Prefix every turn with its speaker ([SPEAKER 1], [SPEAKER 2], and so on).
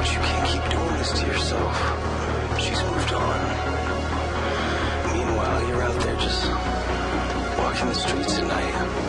[SPEAKER 1] But you can't keep doing this to yourself. She's moved on. Meanwhile, you're out there just walking the streets at night.